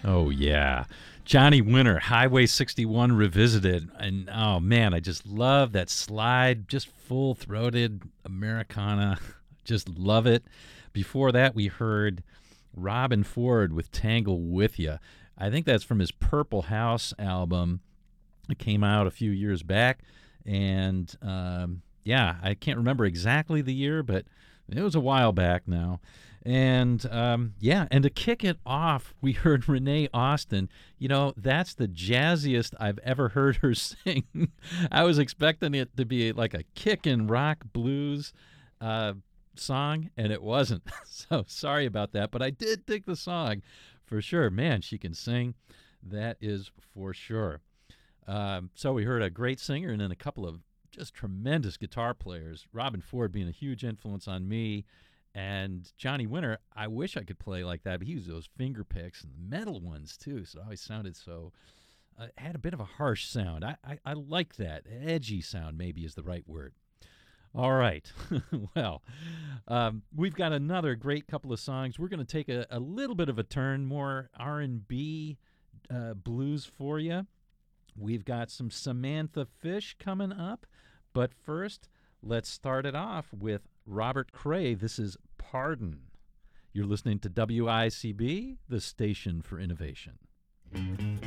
Oh, yeah. Johnny Winter, Highway 61 Revisited. And oh, man, I just love that slide, just full throated Americana. Just love it. Before that, we heard Robin Ford with Tangle With Ya. I think that's from his Purple House album. It came out a few years back. And yeah, I can't remember exactly the year, but it was a while back now. And yeah, and to kick it off, we heard Renee Austin. You know, that's the jazziest I've ever heard her sing. I was expecting it to be like a kickin' rock blues song, and it wasn't. So sorry about that, but I did dig the song for sure. Man, she can sing. That is for sure. So we heard a great singer and then a couple of just tremendous guitar players. Robin Ford being a huge influence on me. And Johnny Winter, I wish I could play like that, but he used those finger picks and metal ones too, so it always sounded so, had a bit of a harsh sound. I like that. Edgy sound maybe is the right word. All right. Well, we've got another great couple of songs. We're going to take a little bit of a turn, more R&B blues for you. We've got some Samantha Fish coming up, but first, let's start it off with Robert Cray. This is Pardon. You're listening to WICB, the station for innovation.